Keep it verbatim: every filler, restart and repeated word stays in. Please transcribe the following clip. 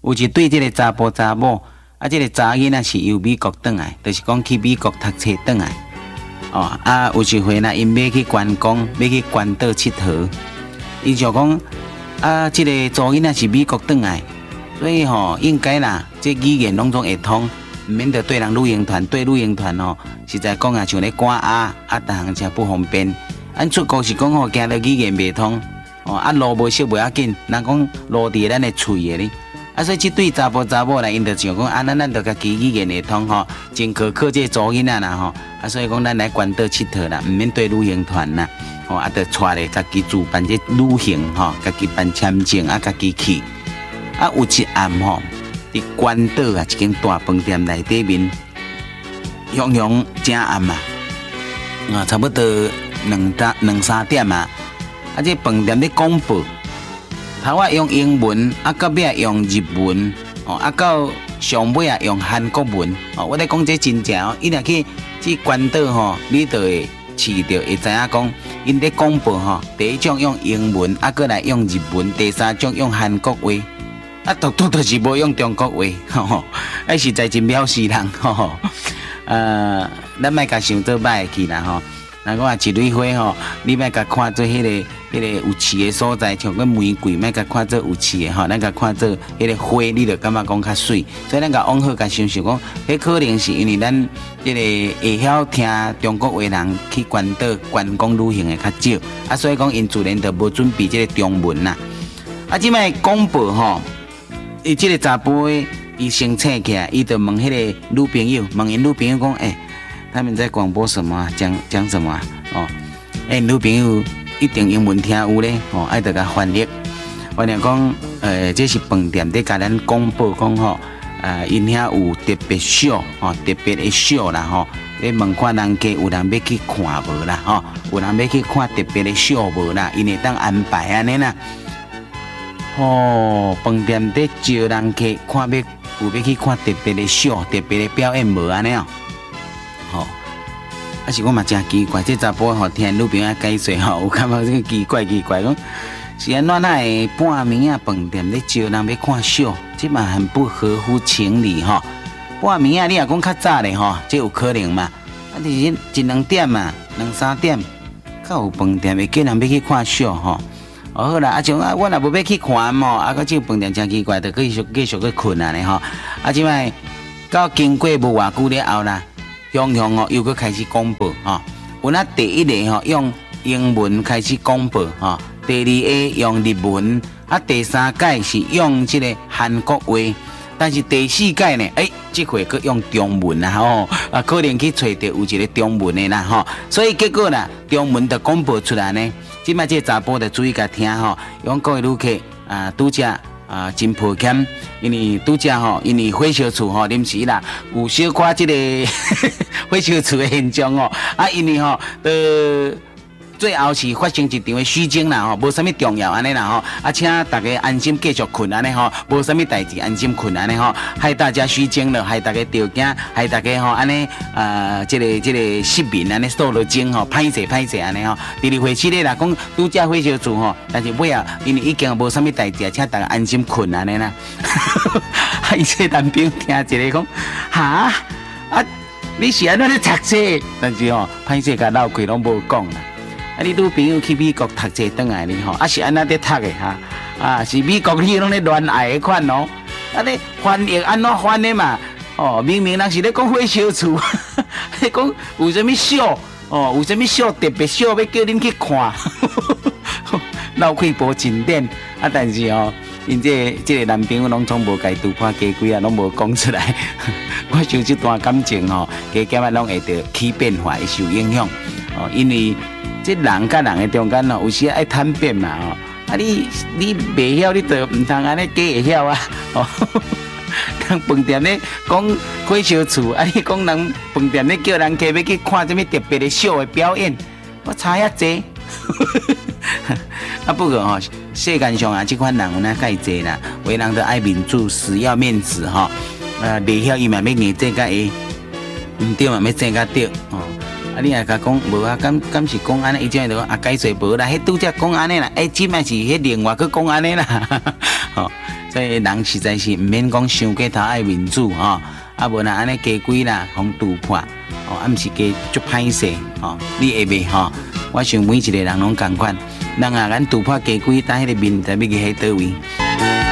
有一对即个查甫查某，啊，即、这个查囡仔是由美国转来，就是讲去美国读册转来。哦，啊，有一回呢，因要去关公，要去关岛佚佗，伊就讲啊，即、这个查囡仔是美国转来，所以吼、哦、应该啦，即语言拢总会通，毋免得对人旅行团对旅行团哦，实在讲啊，像咧赶鸭啊，逐项真不方便。咱出国是讲吼，惊到语言袂通，哦，啊路无熟袂要紧，人讲路伫咱的喙的哩。啊，所以即对查甫查某来，因就想讲，啊，咱咱着家己语言会通吼，真可靠这查囡仔啦吼。啊，所以讲咱来关岛佚佗啦，毋免对旅行团啦，吼，啊，着带咧家己主办这旅行吼，家己办签证啊，家己去。啊，有一暗吼，伫关岛啊一间大饭店内底面，洋洋正暗嘛，啊，差不多两三两三点啊，啊，这饭店咧广播。头啊用英文，啊到尾啊用日文，哦啊到上尾啊用韩国文，哦我咧讲这真正哦，伊若去去关岛吼，你就会试着会知影讲，因咧广播吼，第一种用英文，啊过来用日文，第三种用韩国话，啊独独就是无用中国话，吼吼，啊实在真藐视人，吼吼，呃，咱莫甲想做歹去啦吼。若讲啊一蕊花吼，你莫甲看做迄、那个、迄、那个有刺的所在，像个玫瑰，莫甲看做有刺的吼，咱甲看做迄个花，你就感觉讲较水。所以咱甲往好甲想想讲，迄可能是因为咱即个会晓听中国话人去关岛观光旅行的较少，啊，所以讲因自然就无准备即个中文啦。啊，即摆广播吼，伊即个查甫的，伊先醒起来，伊就问迄个女朋友，问因女朋友讲，诶、欸。他们在广播什么啊？讲讲什么啊？哦，哎、欸，女朋友一定英文听有咧，哦，爱得甲翻译。翻译讲，呃，这是饭店在甲咱广播讲吼，呃，因遐有特别秀，哦，特别的秀啦，吼、哦。你问看人家有人要去看无啦，吼、哦，有人要去看特别的秀无啦，因会当安排安尼啦。哦，饭店在招人客看要有要去看特别的秀、特别的表演无安尼哦。吼、哦，啊是我嘛真奇怪，这查甫吼听女朋友解说吼，有感觉这奇怪奇怪讲，是安怎那会半暝啊饭店咧招人要看秀，这嘛很不合乎情理吼。半暝啊，你若讲较早咧吼，这有可能嘛？啊，就是一两点嘛，两三点，较有饭店会叫人要去看秀吼。哦好啦，啊像啊，我若无要去看嘛，啊个这饭店真奇怪，就继续继续去困啊咧吼。啊，即摆到经过无偌久了后啦。雄雄哦，又搁开始广播吼。有那第一个吼用英文开始广播吼，第二个用日文，啊第三届是用这个韩国话，但是第四届呢，诶、欸，这回搁用中文啦吼，啊可能去找到有一个中文的啦吼，所以结果啦，中文就广播出来呢。即摆这查甫就注意甲听吼，用各位旅客啊，拄则。啊，真抱歉，因为拄则吼，因为火烧厝吼，临时啦有小可即个火烧厝的现象哦。啊，因为吼，呃，最后是发生一场的虚惊啦吼，无啥物重要安尼啦吼。啊，请大家安心继续困安尼吼，无啥物代志安心困安尼吼，害大家虚惊了，害大家着惊，害大家吼安尼啊，即、这个即、这个失眠安尼受了惊吼，歹势歹势安尼吼。第二回事咧啦，讲拄则火烧厝吼，但是尾啊，因为已经无啥物代志啊，请大家安心困安尼啦。啊，伊这男朋友听一个讲，哈啊，你是安怎咧读册？但是吼，歹势甲闹开拢无讲啦。啊！你女朋友去美国读册转来呢吼，啊是安那在读的哈，啊是美国语拢咧恋爱的款哦，啊你翻译安怎翻的嘛？哦，明明人是咧讲火烧厝，咧讲有啥物秀哦，有啥物秀特别秀要叫恁去看，闹开无进展啊！但是哦，因这这个男朋友拢总无家拄看家规啊，拢无讲出来。我想这段感情吼，加减啊拢会着起变化，会受影响哦，因为。这人甲人的中间哦，有时爱坦白嘛哦。啊你你袂晓，你就唔通安尼假会晓啊哦。人饭店咧讲火烧厝，啊你讲人饭店咧叫人客要去看什么特别的秀的表演，我差遐济。啊不过吼、哦，世间上啊，这款人有哪介济啦？为人都爱面子，死要面子吼、哦。啊，袂晓伊嘛要硬正甲伊，唔对嘛要正甲对哦。啊！你若甲讲无啊？敢敢是讲安尼？伊种就讲啊，解说无啦。迄拄则讲安尼啦，哎，即摆是迄另外去讲安尼啦。吼、哦， 所以人实在是毋免讲伤过头爱面子吼，啊无若安尼加规啦，互突破，哦，啊毋是加足歹势，吼，你会袂吼？我想每一个人拢共款，人啊，咱突破加规，等迄个面才要去迄倒位。